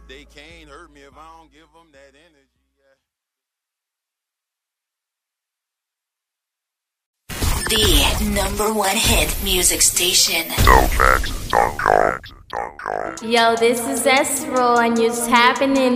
They can't hurt me if I don't give them that energy. The number one hit music station. Yo, this is Esro, and you're tapping in